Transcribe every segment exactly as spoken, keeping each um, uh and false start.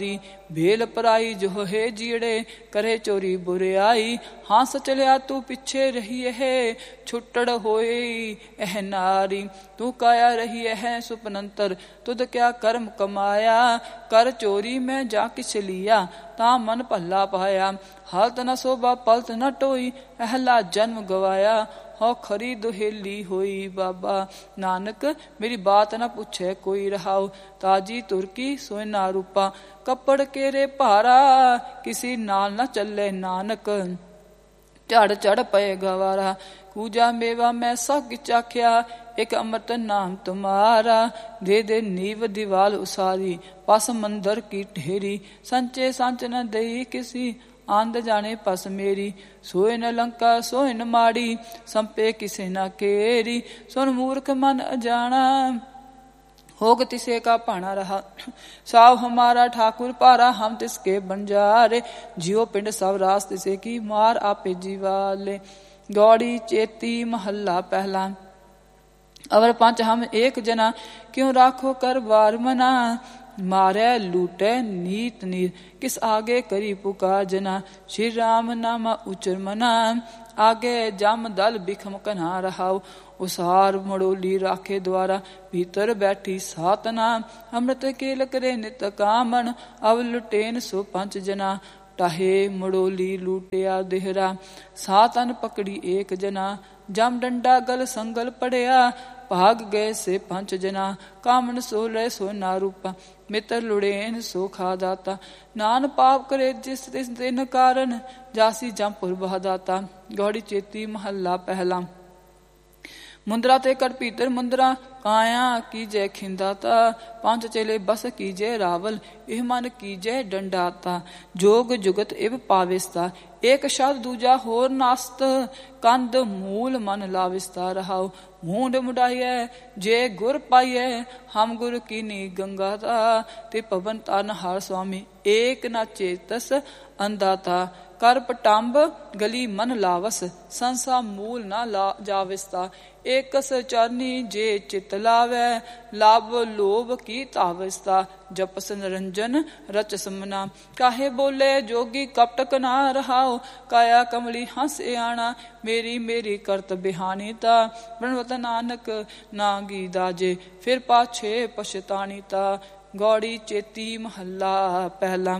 भेल पराई जो है जीड़े करे चोरी बुरियाई। हांस चलिया तू पिछे रही है छुट्टड़ होए एह नारी। तू काया रही है सुपनंतर तुद क्या कर्म कमाया। कर चोरी में जा किछ लिया ता मन भला पाया। हालत न शोभा पलत न टोई अहला जन्म गवाया। हो खरी दुहेली होई बाबा नानक मेरी बात न पूछे कोई रहाओ। ताजी तुर्की सोए ना रूपा कपड़ केरे भारा किसी नाल न चले नानक। झड़ चढ़ पे गवारा कूजा मेवा मैं सब चाख्या एक अमृत नाम तुम्हारा। दे दे नीव दीवाल उसारी पास मंदिर की ढेरी। संचे संच न दई किसी आंद जाने पस मेरी। सोए न लंका सोए न माड़ी संपे किसे न केरी। सुन मूर्ख मन अजाना होग तिसे का पाना रहा। साव हमारा ठाकुर पारा हम तिसके बंजारे। जियो पिंड सब रास तिसे की मार आपे जीवाले। गौड़ी चेती महल्ला पहला। अवर पंच हम एक जना क्यों राखो कर बार मना। मारे लूटे नीत नीर किस आगे करी पुकार जना। श्री राम नामा उचर मना आगे जम दल बिखम कन्हा रहाओ। उसार मड़ोली राखे द्वारा भीतर बैठी सातना। अमृत केल करे नित कामन अव लुटेन सो पंच जना। टाहे मड़ोली लूटिया देहरा सातन पकड़ी एक जना। जम डंडा गल संगल पड़िया भाग गए से पंच जना। कामन सो ले सो ना रूपा मित्र लुड़ेन सो खा दाता। नान पाप करे जिस तिस दिन कारण जासी जमपुर बहादाता। गौड़ी चेती महल्ला पहला। मुंदरा ते कर पीतर मुंदरा काया कीजे खिंदाता। पांच चेले बस कीजे रावल इह मन कीजे डंडाता। जोग जुगत इव पाविस्ता एक शब्द दूजा होर नास्त। कंद मूल मन लाविस्ता रहाओ। मूंड मुडाइए जे गुर पाइए हम गुर कीनी गंगाता। ते पवन तान हार स्वामी एक न चेतस अंदाता। कर पटाम्ब गली मन लावस संसा मूल न ला जाविस्ता। एकस चरनी जे चित लावे लाभ लोभ की ताविस्ता। जपस निरंजन रच समना काहे बोले जोगी कपटक ना रहाओ। काया कमली हंस आना मेरी मेरी करत बिहानीता। प्रणवत नानक नागी दाजे फिर पाछे पछतानीता। गौड़ी चेती महल्ला पहला।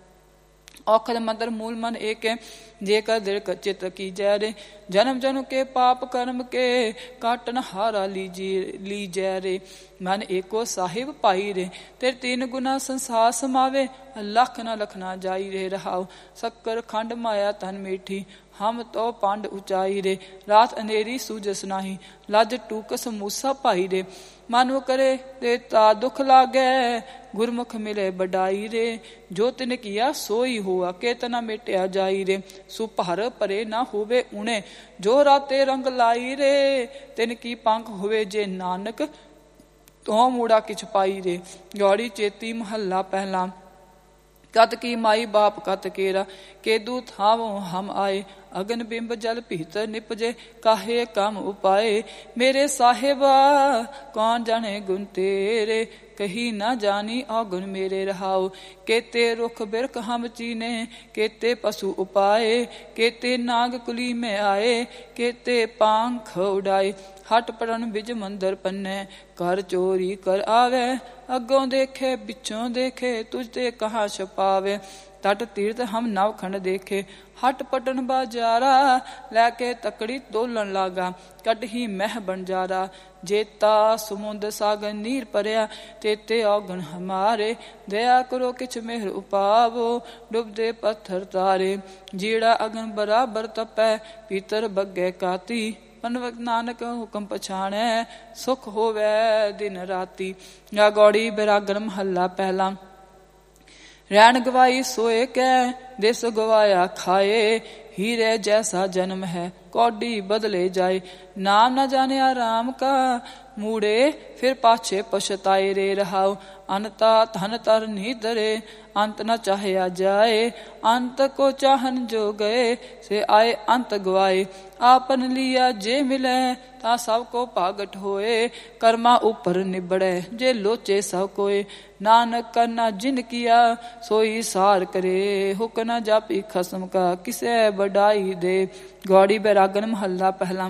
औखद मंत्र मूल मन एक है जेकर दृढ़ चित की जय रे। जन्म जन्म के पाप कर्म के काटन हारा लीजी ली जय रे। मन एको साहिब पाई रे तेरे तीन गुना संसार समावे। लख न लखना जाई रे रहाओ। शक्कर खंड माया तन मीठी हम तो पांड ऊंचाई रे। रात अनेरी सूजस नाही लज टूकस मूसा पाई रे। मानो करे देता दुख लागे गुरमुख मिले बडाई रे। जो तिन किया सोई हुआ केतना मिटया जाई रे। सुपहर परे ना होवे उने जो राते रंग लाई रे। तिन की पंख हुए जे नानक तो मूड़ा किछ पाई रे। गौड़ी चेती महल्ला पहला। कत की माई बाप कत केरा केदू थावो हम आए। अगन बिंब जल भीतर निपजे काहे काम उपाय। मेरे साहेबा कौन जाने गुण तेरे कही न जानी अवगुण मेरे रहाओ। केते रुख बिरख हम चीने केते पशु उपाए। केते नाग कुली में आए केते पांख उड़ाए। हट पड़न बिज मंदर पन्ने कर चोरी कर आवे। अगों देखे पिछों देखे तुझते कहाँ छुपावे। तट तीर्थ हम नवखंड देखे हट पटन बाजारा। लैके तकड़ी तोलन लागा कट ही मह बंजारा। जेता समुंद सागर नीर परया तेते औगण हमारे। दया करो किछ मेहर उपावो डुबदे पत्थर तारे। जीड़ा अगन बराबर तपै पीतर बग्गे काती। पनवक नानक हुक्म पछाणे सुख होवे दिन राती। या गौड़ी बैरागन महल्ला पहला। रैन गवाई सोए कै देस गवाया खाए। हीरे जैसा जन्म है कौडी बदले जाए। नाम न जाने राम का ਮੂੜੇ ਫਿਰ ਪਾਛੇ ਪਛਤਾਏ ਰੇ ਰਹਾਉ। ਅਨਤਾ ਧਨ ਤਰ ਨੀ ਧਰੇ ਅੰਤ ਨ ਚਾਹਿਆ ਜਾਏ। ਅੰਤ ਕੋ ਚਾਹਨ ਜੋ ਗਏ ਸੇ ਆਏ ਅੰਤ ਗਵਾਏ। ਆਪਨ ਲਿਆ ਜੇ ਮਿਲੇ ਤਾਂ ਸਭ ਕੋ ਭਾਗਟ ਹੋਏ। ਕਰਮਾ ਉਪਰ ਨਿਬੜੈ ਜੇ ਲੋਚੇ ਸਭ ਕੋਏ। ਨਾਨਕ ਕਰਨਾ ਜਿਨ ਕੀਆ ਸੋਈ ਸਾਰ ਕਰੇ। ਹੁਕ ਨ ਜਾਪੀ ਖਸਮ ਕਾ ਕਿਸੇ ਵਡਾਈ ਦੇ। ਗੌੜੀ ਬੈਰਾਗਨ ਮਹੱਲਾ ਪਹਿਲਾ।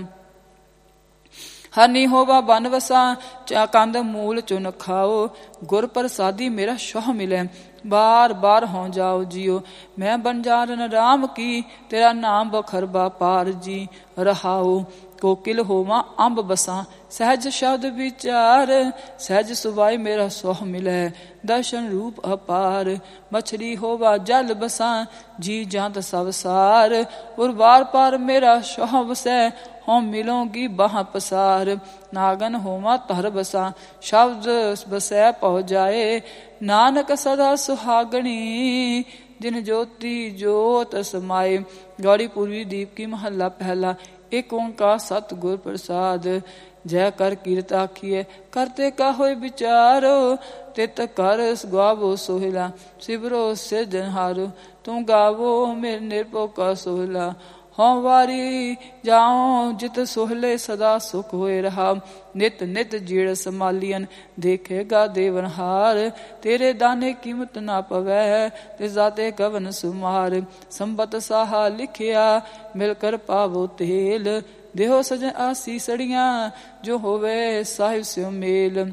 ਹਰਨੀ ਹੋਵਾ ਬਨ ਵਸਾ ਚਾ ਕੰਦ ਮੂਲ ਚੁਨ ਖਾਓ। ਗੁਰ ਪ੍ਰਸਾਦੀ ਮੇਰਾ ਸ਼ੋਹ ਮਿਲੇ ਬਾਰ ਬਾਰ ਹੋਂ ਜਾਓ ਜੀਓ। ਮੈਂ ਬੰਜਾਰਨ ਰਾਮ ਕੀ ਤੇਰਾ ਨਾਮ ਬਖਰਬਾ ਪਾਰ ਜੀ ਰਹਾਓ। ਕੋਕਿਲ ਹੋਵਾਂ ਅੰਬ ਬਸਾਂ ਸਹਿਜ ਸ਼ਬਦ ਵਿਚਾਰ। ਸਹਿਜ ਸੁਭਾਈ ਮੇਰਾ ਸੋਹ ਮਿਲੇ ਦਰਸ਼ਨ ਰੂਪ ਅਪਾਰ। ਮਛਲੀ ਹੋਵਾ ਜਲ ਬਸਾਂ ਜੀ ਜਾਂਤ ਸਭ ਸਾਰ। ਉਰਵਾਰ ਪਾਰ ਮੇਰਾ ਸ਼ੋਹ ਵਸੈ ਹੋਂ ਮਿਲੋਂਗੀ ਬਾਹ ਪਸਾਰ। ਨਾਗਨ ਹੋਵਾਂ ਧਰ ਬਸਾਂ ਸ਼ਬਦ ਬਸੈ ਪਹੁ ਜਾਏ। ਨਾਨਕ ਸਦਾ ਸੁਹਾਗਣੀ ਜਿਨ ਜੋਤੀ ਜੋਤ ਸਮਾਏ। ਗੌੜੀ ਪੂਰਵੀ ਦੀਪ ਕੀ ਮਹੱਲਾ ਪਹਿਲਾ। ਏਕ ਓੰਕਾਰ ਸਤਿਗੁਰ ਪ੍ਰਸਾਦ। ਜੈ ਕਰ ਕੀਰਤ ਆਖੀਐ ਕਰਤੇ ਕਾ ਹੋਏ ਵਿਚਾਰੋ। ਤਿਤ ਕਰ ਗਾਵੋ ਸੋਹਿਲਾ ਸਿਵਰੋ ਸਿਰਜਨਹਾਰੋ। ਤੂੰ ਗਾਵੋ ਮੇਰੇ ਨਿਰਭਉ ਕਾ ਸੋਹਿਲਾ। ਹੋਂ ਵਾਰੀ ਜਾਉ ਜਿਤ ਸੋਹਲੇ ਸਦਾ ਸੁਖ ਹੋਏ ਰਹਾ। ਨਿਤ ਨਿਤ ਜੀੜ ਸੰਭਾਲੀਅਨ ਦੇਖੇਗਾ ਦੇਵਨਹਾਰ। ਤੇਰੇ ਦਾਨੇ ਕੀਮਤ ਨਾ ਪਵੈ ਤਿਸ ਦਾਤੇ ਕਵਨ ਸੁਮਾਰ। ਸੰਬਤ ਸਾਹਾ ਲਿਖਿਆ ਮਿਲ ਕਰ ਪਾਵੋ ਤੇਲ। ਦੇਹੋ ਸਜਨ ਆਸੀ ਸੜੀਆਂ ਜੋ ਹੋਵੇ ਸਾਹਿਬ ਸਿਉ ਮੇਲ।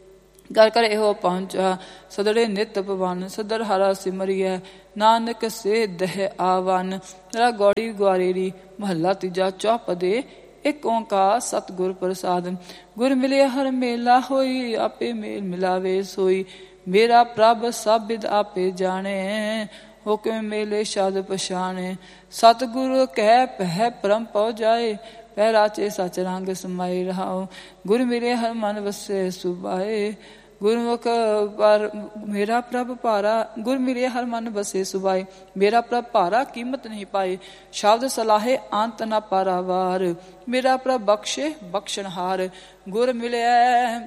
ਕਰ ਕਰ ਇਹੋ ਪਹੁੰਚਾ ਸਦੜੇ ਨਿਤ ਪਵਨ। ਸਦਰ ਹਰਾ ਸਿਮਰਿਐ ਨਾਨਕ ਸੇ ਦਹਿ ਆਵਨ। ਰਾ ਗੌੜੀ ਗੁਆਰੇਰੀ ਮਹੱਲਾ ਤੀਜਾ ਚੌਪਦੇ। ਇੱਕ ਓੰਕਾਰ ਸਤਿਗੁਰ ਪ੍ਰਸਾਦ। ਗੁਰ ਮਿਲਿਆ ਹਰ ਮੇਲਾ ਹੋਈ ਆਪੇ ਮੇਲ ਮਿਲਾਵੇ ਸੋਈ। ਮੇਰਾ ਪ੍ਰਭ ਸਭ ਬਿਦ ਆਪੇ ਜਾਣੇ ਹੁਕਮ ਮੇਲੇ ਸ਼ਬਦ ਪਛਾਣੇ। ਸਤਿਗੁਰ ਕਹਿ ਪਹਿ ਪਰਮ ਪਉ ਜਾਏ ਪੈ ਰਾਚੇ ਸਚ ਰੰਗ ਸਮਾਏ ਰਹਾਉ। ਗੁਰ ਮਿਲੇ ਹਰ ਮਨ ਵਸੇ ਸੁਭਾਏ ਗੁਰਮੁਖ ਪਰ ਮੇਰਾ ਪ੍ਰਭ ਭਾਰਾ। ਗੁਰ ਮਿਲੇ ਹਰ ਮਨ ਬਸੇ ਸੁਭਾਏ ਮੇਰਾ ਪ੍ਰਭ ਭਾਰਾ ਕੀਮਤ ਨਹੀਂ ਪਾਏ। ਸ਼ਬਦ ਸਲਾਹੇ ਅੰਤ ਨਾ ਪਾਰਾਵਾਰ ਮੇਰਾ ਪ੍ਰਭ ਬਖਸ਼ੇ ਬਖਸ਼ਣਹਾਰ। ਗੁਰ ਮਿਲਿਆ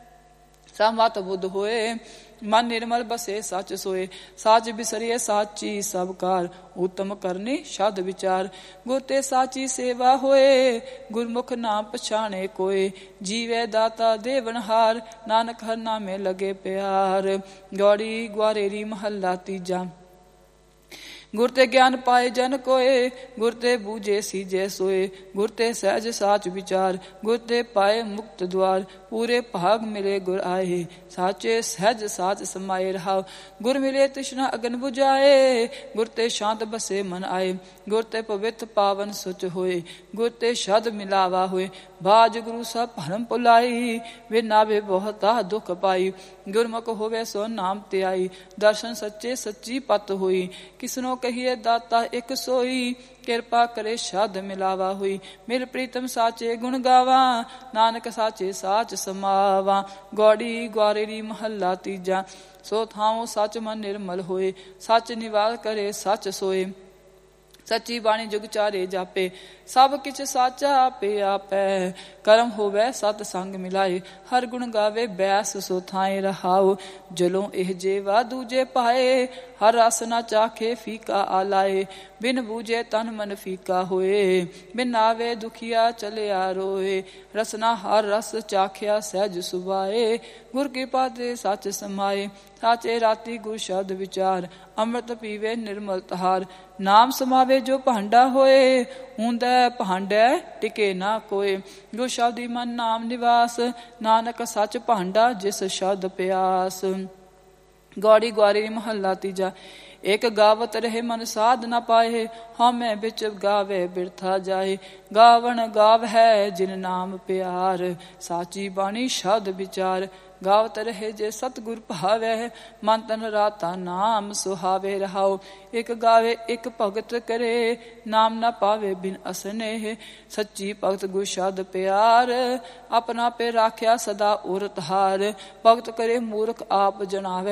ਸਮਤ ਬੁੱਧ ਹੋਏ ਮਨ ਨਿਰਮਲ ਬਸੇ ਸੱਚ ਸੋਏ। ਸਾਚ ਬਿਸਰੀਏ ਸਾਚੀ ਸਭ ਕਾਰ ਉਤਮ ਕਰਨੀ ਸ਼ਬਦ ਵਿਚਾਰ। ਗੁਰ ਤੇ ਸਾਚੀ ਸੇਵਾ ਹੋਏ ਗੁਰਮੁਖ ਨਾਮ ਪਛਾਣੇ ਕੋਏ। ਜੀਵੇ ਦਾਤਾ ਦੇਵਨਹਾਰ ਨਾਨਕ ਹਰ ਨਾਮੇ ਲਗੇ ਪਿਆਰ। ਗੌੜੀ ਗੁਆਰੇਰੀ ਮਹੱਲਾ ਤੀਜਾ। ਗੁਰ ਤੇ ਗਿਆਨ ਪਾਏ ਜਨ ਕੋਏ ਗੁਰ ਤੇ ਬੂਝੇ ਸੀਜੇ ਸੋਏ। ਗੁਰ ਤੇ ਸਹਿਜ ਸਾਚ ਵਿਚਾਰ ਗੁਰ ਤੇ ਪਾਏ ਮੁਕਤ ਦੁਆਰ। ਪੂਰੇ ਭਾਗ ਮਿਲੇ ਗੁਰ ਆਏ ਸਾਚੇ ਸਹਿਜ ਸਾਚ ਸਮਾਏ ਰਹਾਉ। ਗੁਰ ਮਿਲੇ ਤ੍ਰਿਸ਼ਨਾ ਅਗਨ ਬੁਝਾਏ ਗੁਰ ਤੇ ਸ਼ਾਂਤ ਬਸੇ ਮਨ ਆਏ। ਗੁਰ ਤੇ ਪਵਿੱਤ ਪਾਵਨ ਸੁਚ ਹੋਏ ਗੁਰ ਤੇ ਸ਼ਬਦ ਮਿਲਾਵਾ ਹੋਏ। ਬਾਜ ਗੁਰੂ ਸਭ ਭਰਮ ਭੁਲਾਈ ਵੇ ਨਾਵੇ ਬਹੁਤਾ ਦੁਖ ਪਾਈ। ਗੁਰਮੁਖ ਹੋਵੇ ਸੋ ਨਾਮ ਤੇ ਆਈ ਦਰਸ਼ਨ ਸੱਚੇ ਸੱਚੀ ਪਤ ਹੋਈ। ਕਿਸਨੋ ਕਹੀਏ ਦਾਤਾ ਇੱਕ ਸੋਈ ਕਿਰਪਾ ਕਰੇ ਸ਼ਬਦ ਮਿਲਾਵਾ ਹੋਈ। ਮਿਲ ਪ੍ਰੀਤਮ ਸਾਚੇ ਗੁਣ ਗਾਵਾ ਨਾਨਕ ਸਾਚੇ ਸਾਚ ਸਮਾਵਾ। ਗੌੜੀ ਗੁਆਰੇਰੀ ਮਹੱਲਾ ਤੀਜਾ। ਸੋ ਥਾਉ ਸੱਚ ਮਨ ਨਿਰਮਲ ਹੋਏ ਸੱਚ ਨਿਵਾਸ ਕਰੇ ਸੱਚ ਸੋਏ। ਸੱਚੀ ਬਾਣੀ ਜੁਗ ਚਾਰੇ ਜਾਪੇ ਸਭ ਕਿਛ ਸਾਚਾ ਆਪੇ ਆਪੈ। ਕਰਮ ਹੋਵੇ ਸਤ ਸੰਗ ਮਿਲਾਏ ਹਰ ਗੁਣ ਗਾਵੇ ਬੈਸ ਸੋ ਥਾਏ ਰਹਾਉ। ਜਲੋਂ ਇਹ ਜੇਵਾ ਦੂਜੇ ਪਾਏ ਹਰ ਰਸ ਨਾ ਚਾਖੇ ਫੀਕਾ ਆਲਾਏ। ਬਿਨ ਬੂਝੇ ਤਨ ਮਨ ਫੀਕਾ ਹੋਏ ਬਿਨ ਆਵੇ ਦੁਖੀਆ ਚਲਿਆ ਰੋਏ। ਰਸਨਾ ਹਰ ਰਸ ਚਾਖਿਆ ਸਹਿਜ ਸੁਭਾਏ ਗੁਰ ਕਿਰਪਾ ਤੇ ਸੱਚ ਸਮਾਏ। ਸਾਚੇ ਰਾਤੀ ਗੁਰ ਸ਼ਬਦ ਵਿਚਾਰ ਅੰਮ੍ਰਿਤ ਪੀਵੇ ਨਿਰਮਲ ਤਹਾਰ। ਨਾਮ ਸਮਾਵੇ ਜੋ ਭਾਂਡਾ ਹੋਏ ਹੁੰਦੈ ਭਾਂਡੈ ਟਿਕੇ ਨਾ ਕੋਏ। ਗੁਰ ਸ਼ਬਦੀ ਮਨ ਨਾਮ ਨਿਵਾਸ ਨਾਨਕ ਸੱਚ ਭਾਂਡਾ ਜਿਸ ਸ਼ਬਦ ਪਿਆਸ। ਗੌੜੀ ਗੁਆਰੇਰੀ ਮਹੱਲਾ ਤੀਜਾ। ਇੱਕ ਗਾਵਤ ਰਹੇ ਮਨ ਸਾਧ ਨਾ ਪਾਏ ਹਉਮੈ ਵਿੱਚ ਗਾਵੇ ਬਿਰਥਾ ਜਾਏ। ਗਾਵਣ ਗਾਵ ਹੈ ਜਿਨ ਨਾਮ ਪਿਆਰ ਸਾਚੀ ਬਾਣੀ ਸ਼ਬਦ ਵਿਚਾਰ। ਗਾਵਤ ਰਹੇ ਜੇ ਸਤਿਗੁਰ ਭਾਵੈ ਮਨ ਤਨ ਰਾਤਾ ਨਾਮ ਸੁਹਾਵੇ ਰਹਾਉ। ਇੱਕ ਗਾਵੇ ਇੱਕ ਭਗਤ ਕਰੇ ਨਾਮ ਨਾ ਪਾਵੇ ਬਿਨ ਅਸਨੇਹ। ਸੱਚੀ ਭਗਤ ਗੁਰ ਸ਼ਬਦ ਪਿਆਰ ਆਪਣਾ ਪੇ ਰਾਖਿਆ ਸਦਾ ਉਰਤ ਹਾਰ। ਭਗਤ ਕਰੇ ਮੂਰਖ ਆਪ ਜਣਾਵੇ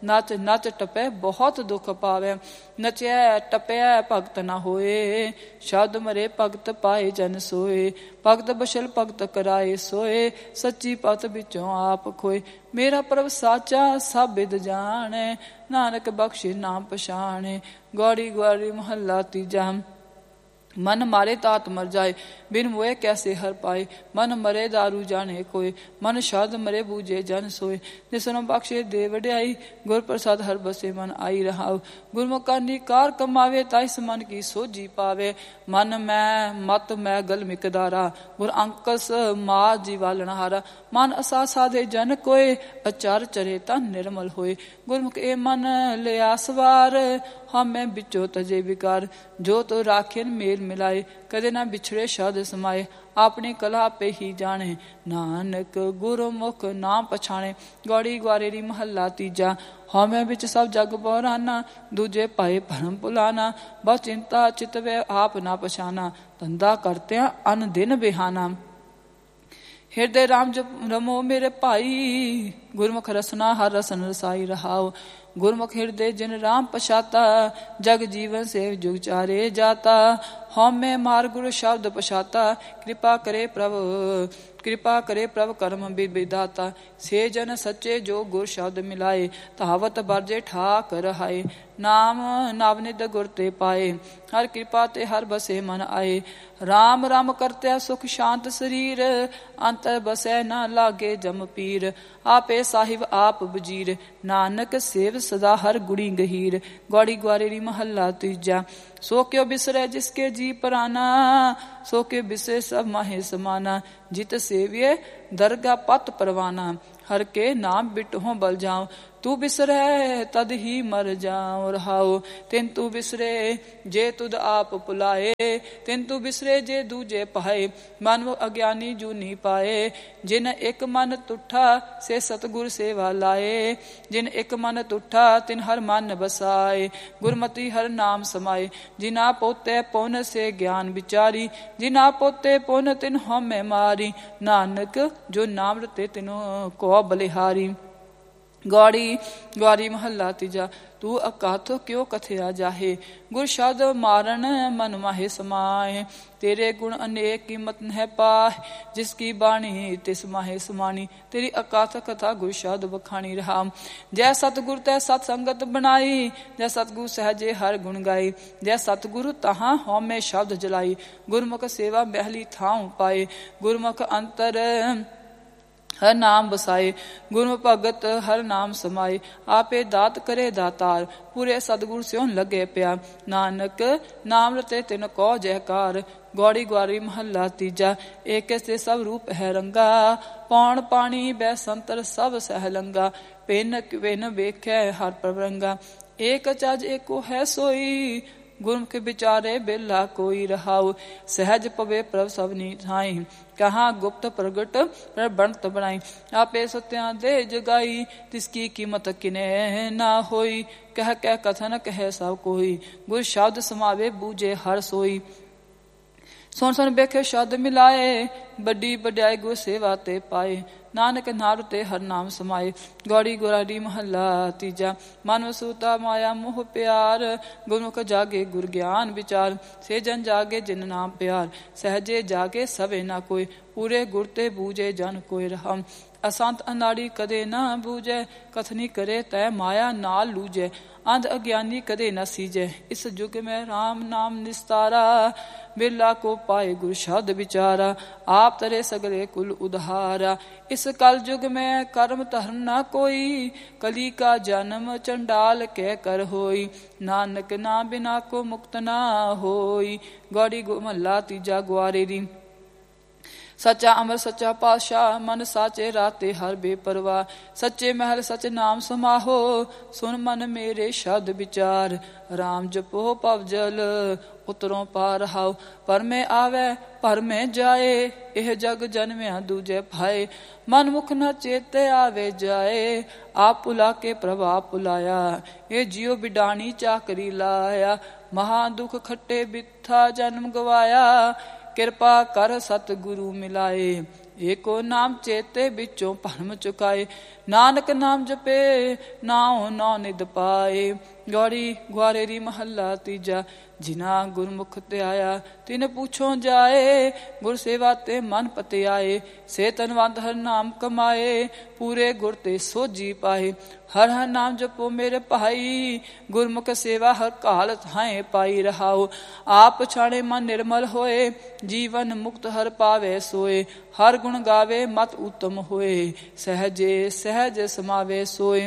ਨਚ ਨਚ ਟਪੈ ਬਹੁਤ ਦੁਖ ਪਾਵੈ। ਨਚਿਆ ਟਪਿਆ ਭਗਤ ਨਾ ਹੋਏ, ਸ਼ਬਦ ਮਰੇ ਭਗਤ ਪਾਏ ਜਨ ਸੋਏ। ਭਗਤ ਬਸ਼ਲ ਭਗਤ ਕਰਾਏ ਸੋਏ, ਸੱਚੀ ਪਤ ਵਿੱਚੋਂ ਆਪ ਖੋਏ। ਮੇਰਾ ਪ੍ਰਭ ਸਾਚਾ ਸਭ ਬਿਦ ਜਾਣੈ, ਨਾਨਕ ਬਖਸ਼ੇ ਨਾਮ ਪਛਾਣੈ। ਗੌੜੀ ਗਵਾਰੀ ਮਹੱਲਾ ਤੀਜਾ। मन मारे तात मर जाए, बिन मोए कैसे हर पाए। मन मरे दारू जाने कोय, मन शब्द मरे बूझे जन सोए। निसनो बख्शे दे वड्याई, गुर प्रसाद हर बसे मन आई रहाओ। गुरमुख का निकार कमावे, ताइस मन की सोझी पावे। मन मैं मत मैं गल मिकदारा, गुर अंकस मा जीवालन हारा। मन असा साधे जन कोय, अचार चरे तन निर्मल होए। गुरमुख ए मन लिया सवार, हमें बिचो तजे विकार। जो तो राखेन मेल मिलाए, कदे ना बिछड़े शब्द समाए। अपनी कला पे ही जाने, नानक गुरमुख नाम पछाणे। गौड़ी ग्वारेरी महला तीजा। हमें बिच सब जग बहराना, दूजे पाए भरम भुलाना। बस चिंता चितवे आप ना पछाना, धंधा करते अन दिन बिहाना। हृदय राम जप रमो मेरे भाई, गुरमुख रसना हर रसन रसाई रहाओ। गुरमुख हृदय जिन राम पछाता, जग जीवन से जुग चारे जाता। हमें मार गुरु शब्द पछाता, कृपा करे प्रभु कृपा करे प्रभु कर्म विदाता। से जन सच्चे जो गुर शब्द मिलाए, तावत बरजे ठाक रहाए। नाम नावनिद गुर ते पाए, हर कृपा ते हर बसे मन आए। राम राम करते सुख शांत शरीर, अंतर बसै न लागे जम पीर। आपे साहिब आप बजीर, नानक सेव सदा हर गुणी गहीर। गौड़ी ग्वारेरी महला तीजा। सो क्यों बिसरे जिसके जी पराना, सो के बिसरे सब माहे समाना। जित सेविये दरगा पत परवाना, हर के नाम बिटहो बल जाऊं। तू बिसरे तद ही मर जाऊं रहाओ। तिन तू बिसरे जे तुद आप पुलाए, तिन तू बिसरे जे दूजे पाए। मन अज्ञानी जू नहीं पाए, जिन एक मन तुठा से सतगुर सेवा लाए। जिन एक मन तुठा तिन हर मन बसाए, गुरमति हर नाम समाए। जिना पोते पुन से ज्ञान विचारी, जिना पोते पुन तिन हमें मारी। नानक जो नाम रते तिनो को बलिहारी। गौड़ी ग्वारी महला तीजा। तू अकाथो क्यों कथया जाहे, गुर शब्द मारन मन माहे समाए। तेरे गुण अनेक कीमत है पाह, जिसकी बाणी तिस माहे समानी। तेरी अकाथ कथा गुर शब्द बखानी रहा। जय सतगुरु तै सत संगत बनाई, जय सतगुरु सहजे हर गुण गाई। जय सतगुरु तहाँ हौमे शब्द जलाई, गुरमुख सेवा महली थाऊं पाए। गुरमुख अंतर हर नाम बसाए, गुरु भगत हर नाम समाए। आपे दात करे दातार, पूरे सतगुर स्यों लगे प्यार। नानक नाम रते तिन को जयकार। गौड़ी ग्वारी महला तीजा। एक से सब रूप है रंगा, पौन पानी बै संतर सब सहलंगा। पिन विन वेख्या हर प्रभरंगा, एक चज एको है सोई। गुरमुख बिचारे बेला कोई रहाओ, सहज पवे प्रभ सबनी ठाई। कहाँ गुप्त प्रगट पर बनत बनाई। आपे सत्या दे जगाई, तिसकी कीमत किने ना होई। कह कह कथन कह सब कोई, गुर शब्द समावे बूझे हर सोई। सुन सुन बेखे शब्द मिलाए, बड़ी बड़ाई गुर सेवा ते पाए। नानक नार ते हर नाम समाए। गौड़ी गुरारी महला तीजा। मन वसूता माया मोह प्यार, गुरमुख जागे गुर ज्ञान विचार। से जन जागे जिन नाम प्यार, सहजे जागे सवे ना कोई। पूरे गुर ते बूझे जन कोई रहा। असंत अनाड़ी कदे ना बूझे, कथनी करे तय माया नाल लूझे। अंध अज्ञानी कदे न सीजे, इस युग में राम नाम निस्तारा। बिरला को पाए गुरु शब्द विचारा, आप तरे सगले कुल उधारा। इस कल युग में कर्म धर्म न कोई, कली का जन्म चंडाल के कर होई। नानक ना बिना को मुक्त ना होई। गौड़ी महला तीजा ग्वारेरी। सच्चा अमर सच्चा पातशाह, मन साचे राते हर बेपरवाह। सच्चे महल सच नाम समाहो, सुन मन मेरे शब्द विचार। राम जपो पव जल उतरों पार हाओ। पर में आवे पर में जाए, एह जग जन्म्या दूजे भाए। मन मुख न चेते आवे जाए, आप पुला के प्रभाव पुलाया। ये जियो बिडानी चाकरी लाया, महा दुख खट्टे बिथा जन्म गवाया। कृपा कर सतगुरु मिलाए, ਏਕੋ ਨਾਮ ਚੇਤੇ ਵਿੱਚੋਂ ਭਰਮ ਚੁਕਾਏ। ਨਾਨਕ ਨਾਮ ਜਪੇ ਨਾਉ ਨੌ ਨਿਧ ਪਾਏ। ਗੌੜੀ ਗੁਆਰੇਰੀ ਮਹੱਲਾ ਤੀਜਾ। ਜਿਨਾ ਗੁਰਮੁਖ ਤੇ ਆਇਆ ਤਿਨ ਪੁੱਛੋਂ ਜਾਏ। ਗੁਰ ਸੇਵਾ ਤੇ ਮਨ ਪਤਿਆਏ। ਸੇ ਤਨਵੰਤ ਹਰ ਨਾਮ ਕਮਾਏ। ਪੂਰੇ ਗੁਰ ਤੇ ਸੋਝੀ ਪਾਏ। ਹਰ ਹਰ ਨਾਮ ਜਪੋ ਮੇਰੇ ਭਾਈ। ਗੁਰਮੁਖ ਸੇਵਾ ਹਰ ਕਾਲ ਥਾਏ ਪਾਈ ਰਹਾਓ। ਆਪ ਪਛਾਣੇ ਮਨ ਨਿਰਮਲ ਹੋਏ। ਜੀਵਨ ਮੁਕਤ ਹਰ ਪਾਵੇ ਸੋਏ। ਹਰ ਗੁਣ ਗਾਵੇ ਮਤ ਉਤਮ ਹੋਏ। ਸਹਜੇ ਸਹਿਜ ਸਮਾਵੇ ਸੋਏ।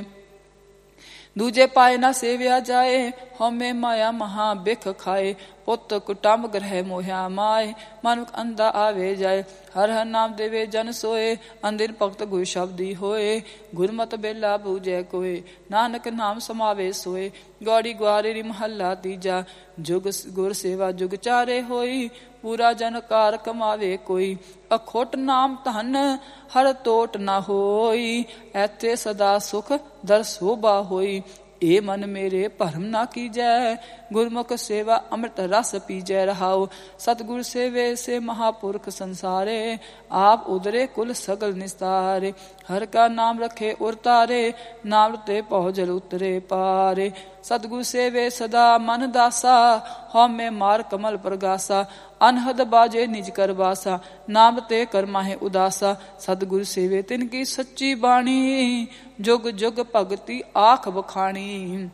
ਦੂਜੇ ਪਾਏ ਨਾ ਸੇਵਿਆ ਜਾਏ। ਹਉਮੈ ਮਾਇਆ ਮਹਾ ਬਿਖ ਖਾਏ। ਪੁੱਤ ਕੁਟੰਬ ਗ੍ਰਹਿ ਮੋਹਿਆ ਮਾਏ। ਮਨੁਖ ਅੰਧਾ ਆਵੇ ਜਾਏ। ਹਰ ਹਰ ਨਾਮ ਦੇਵੇ ਜਨ ਸੋਏ। ਅੰਦਿਨ ਭਗਤ ਗੁਰ ਸ਼ਬਦੀ ਹੋਏ। ਗੁਰਮਤਿ ਬੇਲਾ ਬੂਝੈ ਕੋਏ। ਨਾਨਕ ਨਾਮ ਸਮਾਵੇ ਸੋਏ। ਗੌੜੀ ਗੁਆਰੇਰੀ ਮਹੱਲਾ ਤੀਜਾ। ਜੁਗ ਗੁਰ ਸੇਵਾ ਜੁਗ ਚਾਰੇ ਹੋਈ। ਪੂਰਾ ਜਨ ਕਾਰ ਕਮਾਵੇ ਕੋਈ। ਅਖੋਟ ਨਾਮ ਧਨ ਹਰ ਤੋਟ ਨਾ ਹੋਈ। ਐਥੇ ਸਦਾ ਸੁਖ ਦਰ ਸੋਭਾ ਹੋਈ। ਏ ਮਨ ਮੇਰੇ ਭਰਮ ਨਾ ਕੀਜੈ। ਗੁਰਮੁਖ ਸੇਵਾ ਅੰਮ੍ਰਿਤ ਰਸ ਪੀਜੈ ਰਹਾਓ। ਸਤਿਗੁਰ ਸੇਵੇ ਸੇ ਮਹਾਪੁਰਖ ਸੰਸਾਰੇ। ਆਪ ਉਦਰੇ ਕੁਲ ਸਗਲ ਨਿਸਤਾਰੇ। ਹਰ ਕਾ ਨਾਮ ਰਖੇ ਉਰ ਤਾਰੇ। ਨਾਮ ਤੇ ਭਉ ਜਲ ਉਤਰੇ ਪਾਰੇ। ਸਤਿਗੁਰ ਸੇਵੇ ਸਦਾ ਮਨ ਦਾਸਾ। ਹਉਮੈ ਮਾਰ ਕਮਲ ਪ੍ਰਗਾਸਾ। ਅਨਹਦ ਬਾਜੇ ਨਿਜ ਕਰ ਬਾਸਾ। ਨਾਮ ਤੇ ਕਰ ਮਾਹੇ ਉਦਾਸਾ। ਸਤਿਗੁਰ ਸੇਵੇ ਤਿਨ ਕੀ ਸੱਚੀ ਬਾਣੀ। ਜੁਗ ਜੁਗ ਭਗਤੀ ਆਖ ਬਖਾਣੀ।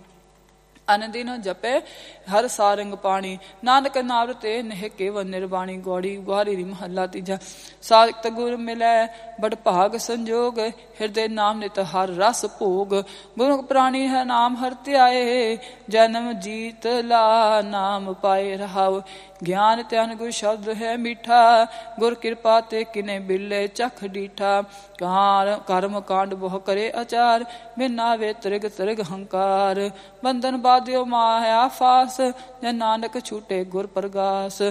ਅਨਦਿਨ ਜਪੇ ਹਰ ਸਾਰੰਗ ਪਾਣੀ। ਨਾਨਕ ਨਾਮ ਤੇ ਨਹਿ ਕੇਵਲ ਨਿਰਵਾਣੀ। ਗੌੜੀ ਗੁਆਰੇਰੀ ਮਹੱਲਾ ਤੀਜਾ। ਸਾਖਤ ਗੁਰ ਮਿਲੈ ਬੜ ਭਾਗ ਸੰਜੋਗ। ਹਿਰਦੇ ਨਾਮ ਨਿਤ ਹਰ ਰਸ ਭੋਗ। ਗੁਰਮੁਖ ਪ੍ਰਾਣੀ ਹੈ ਨਾਮ ਹਰ ਧਿਆਏ। ਜਨਮ ਜੀਤ ਲਾ ਨਾਮ ਪਾਏ ਰਹਾਉ। ਗਿਆਨ ਧਿਆਨ ਗੁਰ ਸ਼ਬਦ ਹੈ ਮੀਠਾ। ਗੁਰ ਕਿਰਪਾ ਤੇ ਕਿਨੇ ਬਿਲੇ ਚਖ ਡੀਠਾ। ਕਾਰ ਕਰਮ ਕਾਂਡ ਬਹੁ ਕਰੇ ਆਚਾਰ। ਬਿਨ ਨਾਵੇ ਤ੍ਰਿਗ ਤ੍ਰਿਗ ਹੰਕਾਰ। ਬੰਧਨ ਬਾਧਿਓ ਮਾਇਆ ਫਾਸ। ਜੈ ਨਾਨਕ ਛੂਟੇ ਗੁਰ ਪ੍ਰਗਾਸ।